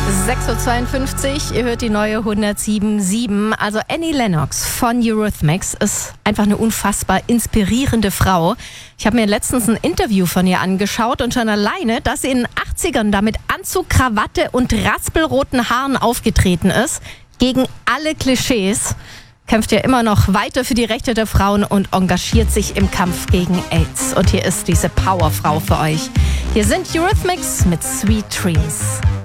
6:52 Uhr, ihr hört die neue 107.7. Also Annie Lennox von Eurythmics ist einfach eine unfassbar inspirierende Frau. Ich habe mir letztens ein Interview von ihr angeschaut und schon alleine, dass sie in den 80ern da mit Anzug, Krawatte und raspelroten Haaren aufgetreten ist, gegen alle Klischees, kämpft ja immer noch weiter für die Rechte der Frauen und engagiert sich im Kampf gegen AIDS. Und hier ist diese Powerfrau für euch. Hier sind Eurythmics mit Sweet Dreams.